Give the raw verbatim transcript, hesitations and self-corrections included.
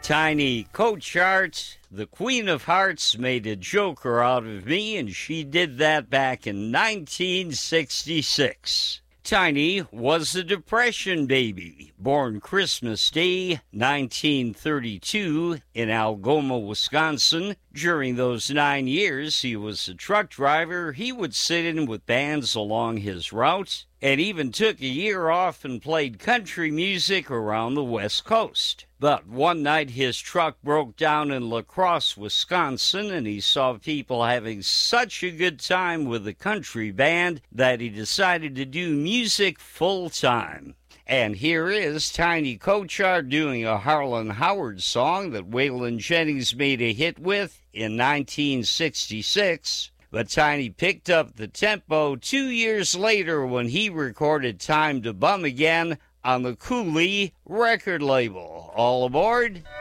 Tiny Cochart, the Queen of Hearts, made a joker out of me, and she did that back in nineteen sixty-six. Tiny was a Depression baby, born Christmas Day, nineteen thirty-two, in Algoma, Wisconsin. During those nine years, he was a truck driver. He would sit in with bands along his route, and even took a year off and played country music around the West Coast. But one night his truck broke down in La Crosse, Wisconsin, and he saw people having such a good time with the country band that he decided to do music full time. And here is Tiny Cochart doing a Harlan Howard song that Waylon Jennings made a hit with in nineteen sixty-six. But Tiny picked up the tempo two years later when he recorded Time to Bum Again on the Cooley record label. All aboard.